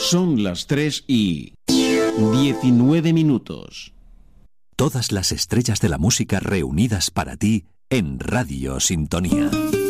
Son las 3:19. Todas las estrellas de la música reunidas para ti en Radio Sintonía.